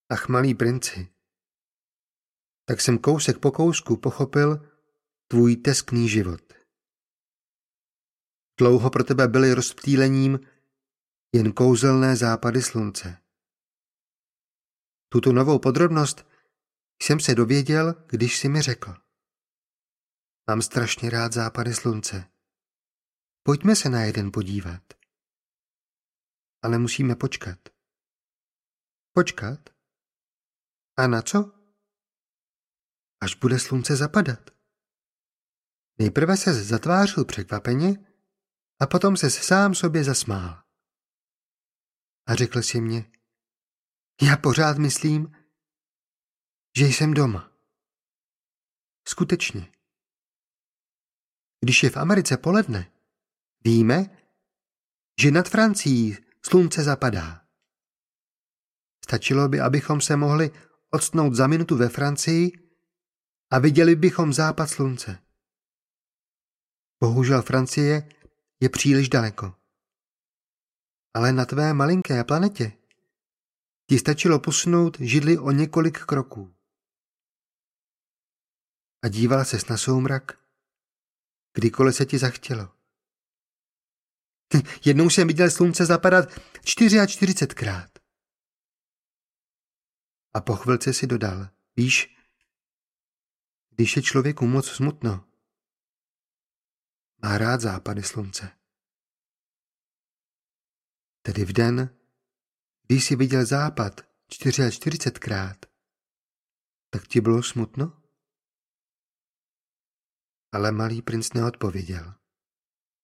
Ach, malý princi, tak jsem kousek po kousku pochopil tvůj teskný život. Dlouho pro tebe byly rozptýlením jen kouzelné západy slunce. Tuto novou podrobnost jsem se dověděl, když jsi mi řekl. Mám strašně rád západy slunce. Pojďme se na jeden podívat. Ale musíme počkat. Počkat? A na co? Až bude slunce zapadat. Nejprve se zatvářil překvapeně a potom se sám sobě zasmál. A řekl si mě, já pořád myslím, že jsem doma. Skutečně. Když je v Americe poledne, víme, že nad Francií slunce zapadá. Stačilo by, abychom se mohli odstnout za minutu ve Francii a viděli bychom západ slunce. Bohužel Francie je příliš daleko. Ale na tvé malinké planetě ti stačilo posunout židli o několik kroků. A dívala ses na soumrak, kdykoliv se ti zachtělo. Jednou jsem viděl slunce zapadat 44krát. A po chvilce si dodal, víš, když je člověku moc smutno, má rád západy slunce. Tedy v den, když jsi viděl západ 44krát, tak ti bylo smutno? Ale malý princ neodpověděl.